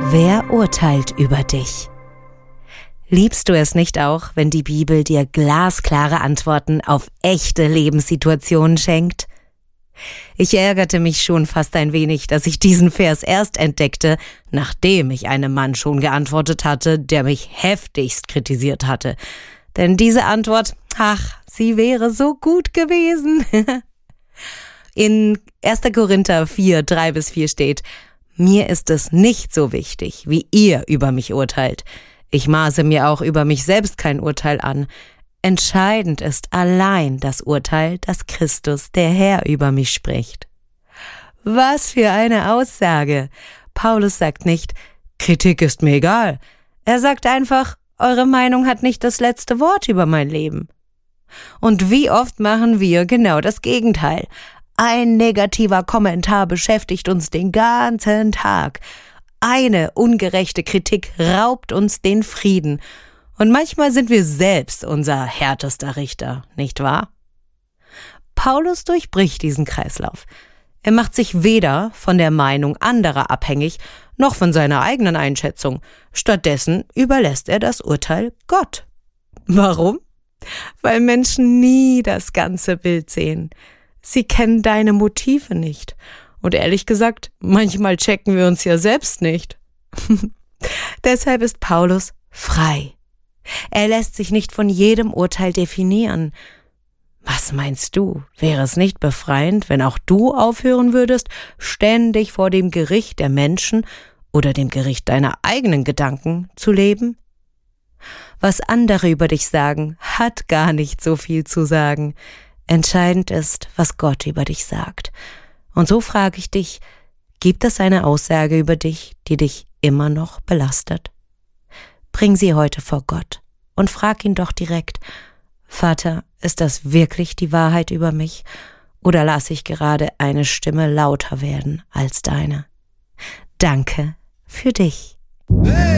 Wer urteilt über dich? Liebst du es nicht auch, wenn die Bibel dir glasklare Antworten auf echte Lebenssituationen schenkt? Ich ärgerte mich schon fast ein wenig, dass ich diesen Vers erst entdeckte, nachdem ich einem Mann schon geantwortet hatte, der mich heftigst kritisiert hatte. Denn diese Antwort, sie wäre so gut gewesen. In 1. Korinther 4, 3-4 steht: Mir ist es nicht so wichtig, wie ihr über mich urteilt. Ich maße mir auch über mich selbst kein Urteil an. Entscheidend ist allein das Urteil, dass Christus, der Herr, über mich spricht. Was für eine Aussage! Paulus sagt nicht, Kritik ist mir egal. Er sagt einfach, eure Meinung hat nicht das letzte Wort über mein Leben. Und wie oft machen wir genau das Gegenteil? Ein negativer Kommentar beschäftigt uns den ganzen Tag. Eine ungerechte Kritik raubt uns den Frieden. Und manchmal sind wir selbst unser härtester Richter, nicht wahr? Paulus durchbricht diesen Kreislauf. Er macht sich weder von der Meinung anderer abhängig, noch von seiner eigenen Einschätzung. Stattdessen überlässt er das Urteil Gott. Warum? Weil Menschen nie das ganze Bild sehen. Sie kennen deine Motive nicht. Und ehrlich gesagt, manchmal checken wir uns ja selbst nicht. Deshalb ist Paulus frei. Er lässt sich nicht von jedem Urteil definieren. Was meinst du? Wäre es nicht befreiend, wenn auch du aufhören würdest, ständig vor dem Gericht der Menschen oder dem Gericht deiner eigenen Gedanken zu leben? Was andere über dich sagen, hat gar nicht so viel zu sagen. Entscheidend ist, was Gott über dich sagt. Und so frage ich dich, gibt es eine Aussage über dich, die dich immer noch belastet? Bring sie heute vor Gott und frag ihn doch direkt: Vater, ist das wirklich die Wahrheit über mich oder lasse ich gerade eine Stimme lauter werden als deine? Danke für dich.